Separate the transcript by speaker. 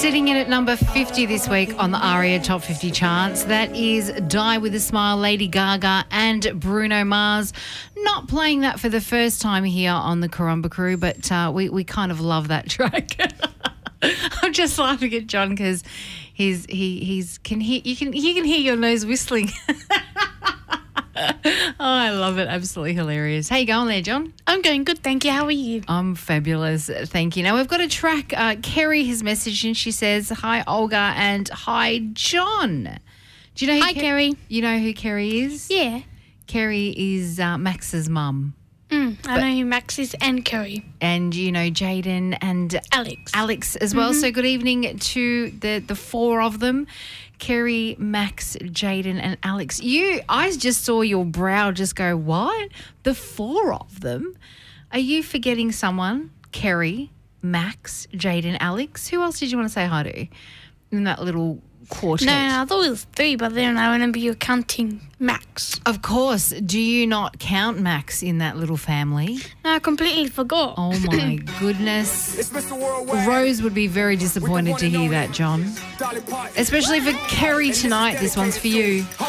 Speaker 1: Sitting in at number 50 this week on the ARIA Top 50 charts. That is Die With A Smile, Lady Gaga and Bruno Mars. Not playing that for the first time here on the Karumba Crew, but we kind of love that track. I'm just laughing at John because you can hear your nose whistling. Oh, I love it. Absolutely hilarious. How you going there, John?
Speaker 2: I'm going good, thank you. How are you?
Speaker 1: I'm fabulous. Thank you. Now, we've got a track. Kerry has messaged and she says, hi, Olga, and hi, John. Do you know
Speaker 2: Hi, Kerry.
Speaker 1: You know who Kerry is?
Speaker 2: Yeah.
Speaker 1: Kerry is Max's mum.
Speaker 2: I know who Max is and Kerry.
Speaker 1: And you know Jaden and
Speaker 2: Alex
Speaker 1: as well. So good evening to the four of them. Kerry, Max, Jaden and Alex. I just saw your brow just go, what? The four of them? Are you forgetting someone? Kerry, Max, Jaden, Alex. Who else did you want to say hi to in that little quartet?
Speaker 2: No, I thought it was three, but then I remember you counting Max.
Speaker 1: Of course. Do you not count Max in that little family?
Speaker 2: No, I completely forgot.
Speaker 1: Oh, my goodness. Rose would be very disappointed to hear that, John. Especially for Kerry tonight. This one's for you.